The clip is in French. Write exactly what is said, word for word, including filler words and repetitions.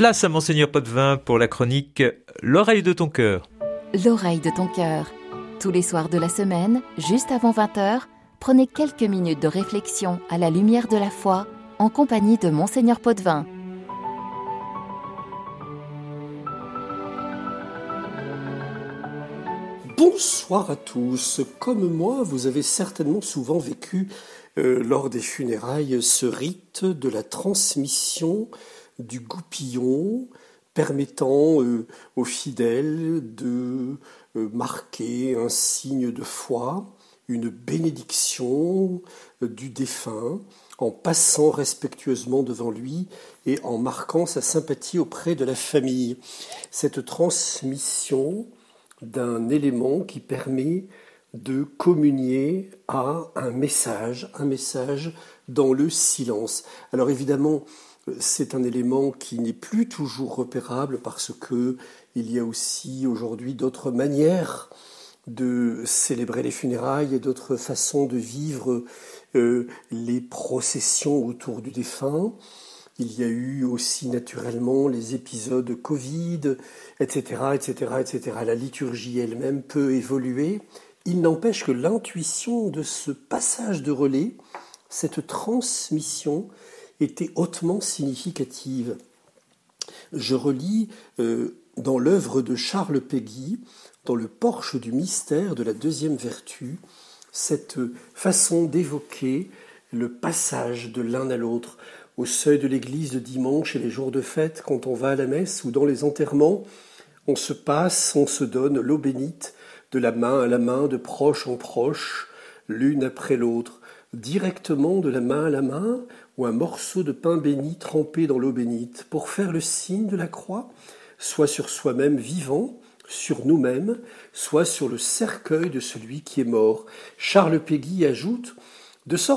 Place à Monseigneur Potvin pour la chronique L'oreille de ton cœur. L'oreille de ton cœur. Tous les soirs de la semaine, juste avant vingt heures, prenez quelques minutes de réflexion à la lumière de la foi en compagnie de Monseigneur Potvin. Bonsoir à tous. Comme moi, vous avez certainement souvent vécu euh, lors des funérailles ce rite de la transmission du goupillon permettant euh, aux fidèles de euh, marquer un signe de foi, une bénédiction euh, du défunt en passant respectueusement devant lui et en marquant sa sympathie auprès de la famille. Cette transmission d'un élément qui permet de communier à un message, un message dans le silence. Alors évidemment, c'est un élément qui n'est plus toujours repérable parce que il y a aussi aujourd'hui d'autres manières de célébrer les funérailles et d'autres façons de vivre euh, les processions autour du défunt. Il y a eu aussi naturellement les épisodes Covid, et cetera, et cetera, et cetera. La liturgie elle-même peut évoluer. Il n'empêche que l'intuition de ce passage de relais, cette transmission, était hautement significative. Je relis euh, dans l'œuvre de Charles Péguy, dans le porche du mystère de la deuxième vertu, cette façon d'évoquer le passage de l'un à l'autre. Au seuil de l'église le dimanche et les jours de fête, quand on va à la messe ou dans les enterrements, on se passe, on se donne l'eau bénite de la main à la main, de proche en proche, l'une après l'autre, directement de la main à la main, ou un morceau de pain béni trempé dans l'eau bénite, pour faire le signe de la croix, soit sur soi-même vivant, sur nous-mêmes, soit sur le cercueil de celui qui est mort. Charles Péguy ajoute, de sorte